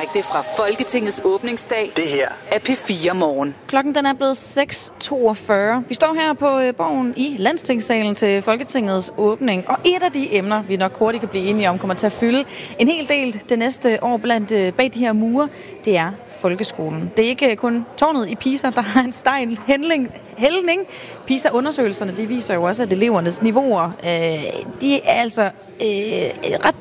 Direkte fra Folketingets åbningsdag. Det her er P4 Morgen. Klokken den er blevet 6:42. Vi står her på Borgen i Landstingssalen til Folketingets åbning. Og et af de emner, vi nok hurtigt kan blive enige om, kommer til at fylde en hel del det næste år bag de her mure, det er folkeskolen. Det er ikke kun tårnet i Pisa, der har en stejl hældning. PISA-undersøgelserne, de viser jo også, at elevernes niveauer, de er altså ret